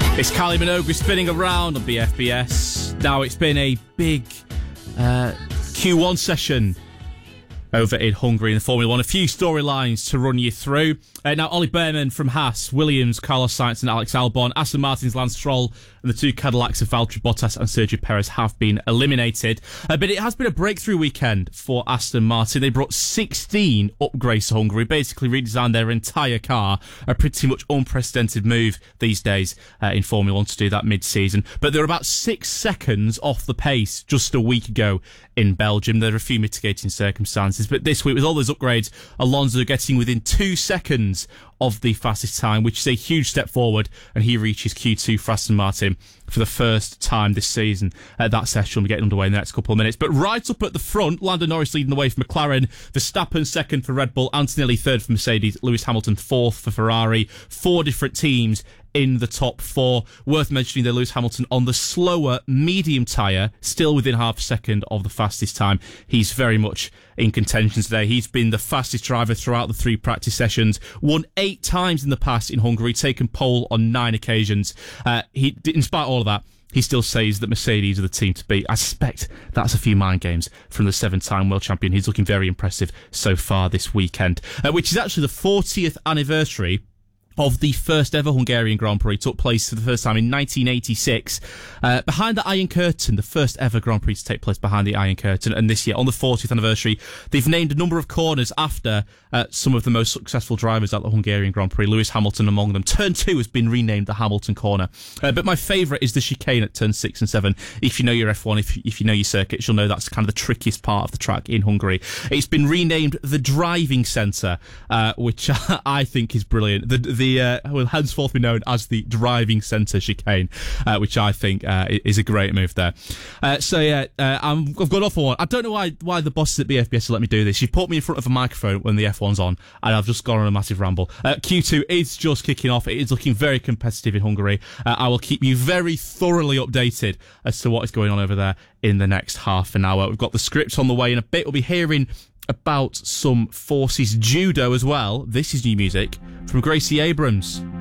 It's Kylie Minogue spinning around on BFBS. Now, it's been a big Q1 session over in Hungary in the Formula 1. A few storylines to run you through. Now, Ollie Bearman from Haas, Williams, Carlos Sainz and Alex Albon, Aston Martin's Lance Stroll and the two Cadillacs of Valtteri Bottas and Sergio Perez have been eliminated. But it has been a breakthrough weekend for Aston Martin. They brought 16 upgrades to Hungary, basically redesigned their entire car. A pretty much unprecedented move these days in Formula 1 to do that mid-season. But they're about 6 seconds off the pace just a week ago in Belgium. There are a few mitigating circumstances. But this week, with all those upgrades, Alonso getting within 2 seconds of the fastest time, which is a huge step forward, and he reaches Q2 for Aston Martin for the first time this season. That session will be getting underway in the next couple of minutes. But right up at the front, Lando Norris leading the way for McLaren, Verstappen second for Red Bull, Antonelli third for Mercedes, Lewis Hamilton fourth for Ferrari. 4 different teams in the top 4. Worth mentioning that Lewis Hamilton on the slower medium tyre, still within half a second of the fastest time. He's very much in contention today. He's been the fastest driver throughout the 3 practice sessions, won 8 times in the past in Hungary, taken pole on 9 occasions. In spite of all of that, he still says that Mercedes are the team to beat. I suspect that's a few mind games from the 7-time world champion. He's looking very impressive so far this weekend, which is actually the 40th anniversary of the first ever Hungarian Grand Prix. It took place for the first time in 1986. Behind the Iron Curtain, the first ever Grand Prix to take place behind the Iron Curtain. And this year, on the 40th anniversary, they've named a number of corners after some of the most successful drivers at the Hungarian Grand Prix, Lewis Hamilton among them. Turn 2 has been renamed the Hamilton Corner. But my favourite is the chicane at turn 6 and 7. If you know your F1, if you know your circuits, you'll know that's kind of the trickiest part of the track in Hungary. It's been renamed the Driving Centre, which I think is brilliant. The will henceforth be known as the Driving Centre chicane, which I think is a great move there. I've gone off on one. I don't know why the bosses at BFBS have let me do this. You've put me in front of a microphone when the F1's on, and I've just gone on a massive ramble. Q2 is just kicking off. It is looking very competitive in Hungary. I will keep you very thoroughly updated as to what is going on over there in the next half an hour. We've got the scripts on the way in a bit. We'll be hearing about some Forces Judo as well. This is new music from Gracie Abrams.